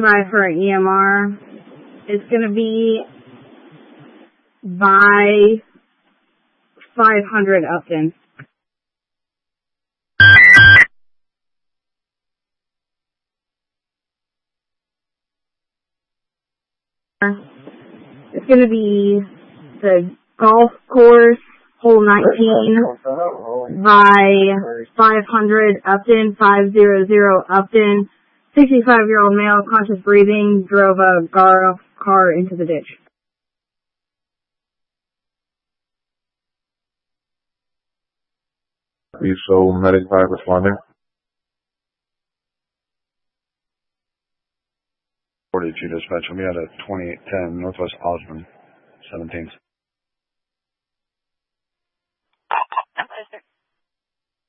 By for an EMR, it's going to be by 500 Upton. It's going to be the golf course, hole 19, by 500 Upton, 500 Upton. 65-year-old male, conscious breathing, drove a golf car into the ditch. So, medic 5 responding. 42 dispatch, we had a 2810 Northwest Osborne, 17th.